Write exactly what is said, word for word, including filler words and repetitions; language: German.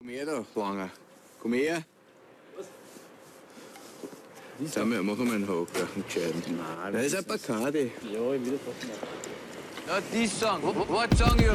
Komm her da, Langer. Komm her. Was? Sag mal, mach mal einen Haken, einen gescheiten. Nein, das ist ein Bacardi. Ja, ich will das auch machen. Ja, die Song. What song you